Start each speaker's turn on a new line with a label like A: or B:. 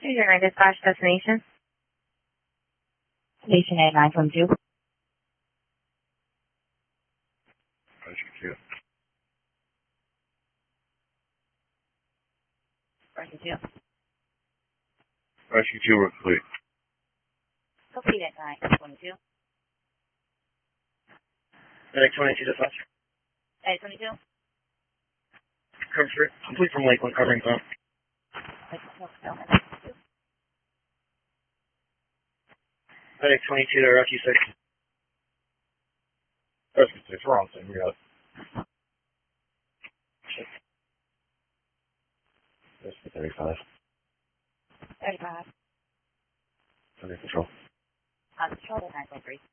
A: Your dispatch destination. Station A 922.
B: Rescue 2.
A: Rescue 2.
B: Rescue 2, we're complete.
A: Complete at 922.
B: Medic 22 dispatch.
A: 822.
B: Curve street. Complete from Lakeland, covering phone. Medic 22 to Rescue 6. Rescue 6, we're on scene. We got it. Rescue 35.
A: 35.
B: Under control.
A: Control 923.